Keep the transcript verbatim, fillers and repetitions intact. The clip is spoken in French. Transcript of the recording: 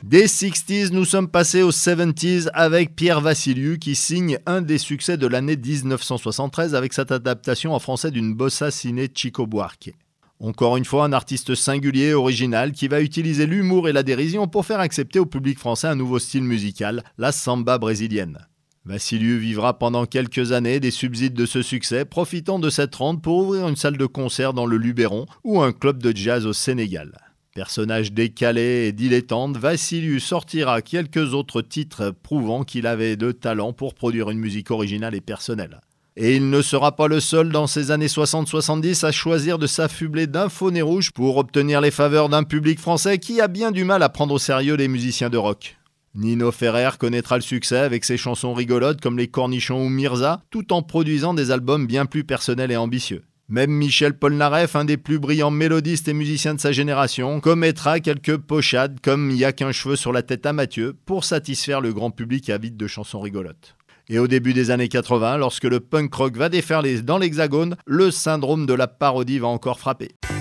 Des sixties, nous sommes passés aux seventies avec Pierre Vassiliou qui signe un des succès de l'année dix-neuf cent soixante-treize avec cette adaptation en français d'une bossa ciné Chico Buarque. Encore une fois, un artiste singulier, original, qui va utiliser l'humour et la dérision pour faire accepter au public français un nouveau style musical, la samba brésilienne. Vassiliou vivra pendant quelques années des subsides de ce succès, profitant de cette rente pour ouvrir une salle de concert dans le Luberon ou un club de jazz au Sénégal. Personnage décalé et dilettante, Vassiliou sortira quelques autres titres prouvant qu'il avait de talent pour produire une musique originale et personnelle. Et il ne sera pas le seul dans ces années soixante soixante-dix à choisir de s'affubler d'un faux nez rouge pour obtenir les faveurs d'un public français qui a bien du mal à prendre au sérieux les musiciens de rock. Nino Ferrer connaîtra le succès avec ses chansons rigolotes comme Les Cornichons ou Mirza, tout en produisant des albums bien plus personnels et ambitieux. Même Michel Polnareff, un des plus brillants mélodistes et musiciens de sa génération, commettra quelques pochades comme Y a qu'un cheveu sur la tête à Mathieu pour satisfaire le grand public avide de chansons rigolotes. Et au début des années quatre-vingts, lorsque le punk rock va déferler dans l'Hexagone, le syndrome de la parodie va encore frapper.